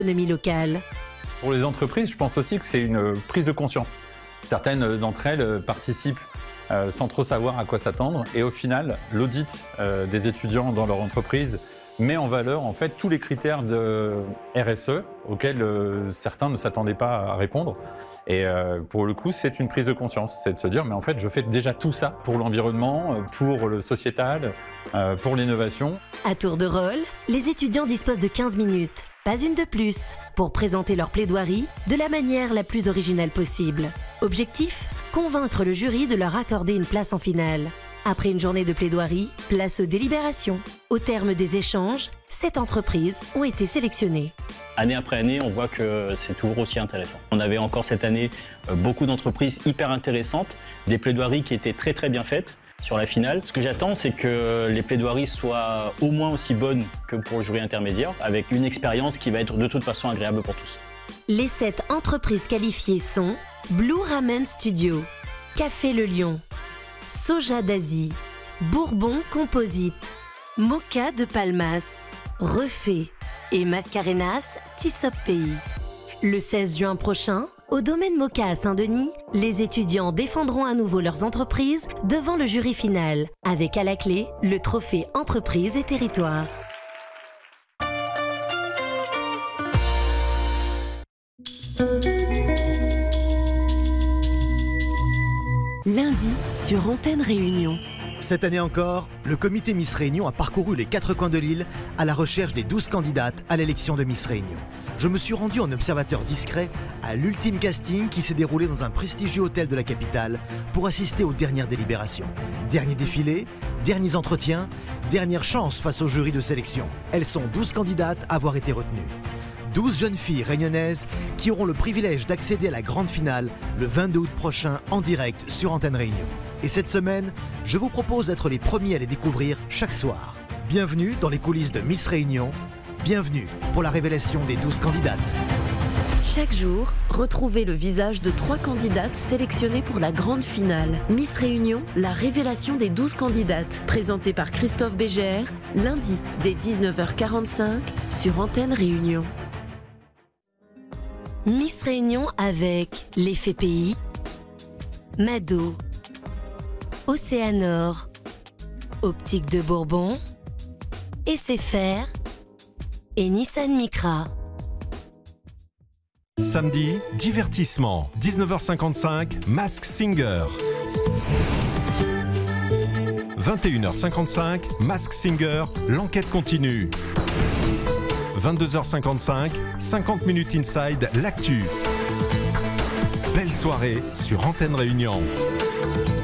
l'économie locale. Pour les entreprises, je pense aussi que c'est une prise de conscience. Certaines d'entre elles participent sans trop savoir à quoi s'attendre. Et au final, l'audit des étudiants dans leur entreprise met en valeur en fait tous les critères de RSE auxquels certains ne s'attendaient pas à répondre. Et pour le coup, c'est une prise de conscience. C'est de se dire, mais en fait, je fais déjà tout ça pour l'environnement, pour le sociétal, pour l'innovation. À tour de rôle, les étudiants disposent de 15 minutes, pas une de plus, pour présenter leur plaidoirie de la manière la plus originale possible. Objectif ? Convaincre le jury de leur accorder une place en finale. Après une journée de plaidoirie, place aux délibérations. Au terme des échanges, 7 entreprises ont été sélectionnées. Année après année, on voit que c'est toujours aussi intéressant. On avait encore cette année beaucoup d'entreprises hyper intéressantes, des plaidoiries qui étaient très bien faites sur la finale. Ce que j'attends, c'est que les plaidoiries soient au moins aussi bonnes que pour le jury intermédiaire, avec une expérience qui va être de toute façon agréable pour tous. Les 7 entreprises qualifiées sont Blue Ramen Studio, Café Le Lion, Soja d'Asie, Bourbon Composite, Mocha de Palmas, Refait et Mascarenas Tissot Pays. Le 16 juin prochain, au domaine Mocha à Saint-Denis, les étudiants défendront à nouveau leurs entreprises devant le jury final, avec à la clé le trophée Entreprise et Territoire. Lundi sur Antenne Réunion. Cette année encore, le comité Miss Réunion a parcouru les 4 coins de l'île à la recherche des 12 candidates à l'élection de Miss Réunion. Je me suis rendu en observateur discret à l'ultime casting qui s'est déroulé dans un prestigieux hôtel de la capitale pour assister aux dernières délibérations. Dernier défilé, derniers entretiens, dernière chance face au jury de sélection. Elles sont 12 candidates à avoir été retenues. 12 jeunes filles réunionnaises qui auront le privilège d'accéder à la grande finale le 22 août prochain en direct sur Antenne Réunion. Et cette semaine, je vous propose d'être les premiers à les découvrir chaque soir. Bienvenue dans les coulisses de Miss Réunion. Bienvenue pour la révélation des 12 candidates. Chaque jour, retrouvez le visage de 3 candidates sélectionnées pour la grande finale. Miss Réunion, la révélation des 12 candidates. Présentée par Christophe Bégère, lundi dès 19h45 sur Antenne Réunion. Miss Réunion avec l'Effet Pays, Mado, Océanor, Optique de Bourbon, SFR et Nissan Micra. Samedi, divertissement, 19h55, Mask Singer. 21h55, Mask Singer, l'enquête continue. 22h55, 50 minutes inside, l'actu. Belle soirée sur Antenne Réunion.